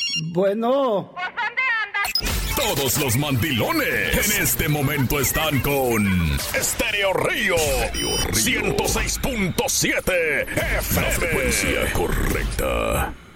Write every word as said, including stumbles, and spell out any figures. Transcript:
Bueno. ¿Pues dónde andas? Todos los mandilones en este momento están con Estéreo Río, ciento seis punto siete F M. La frecuencia correcta.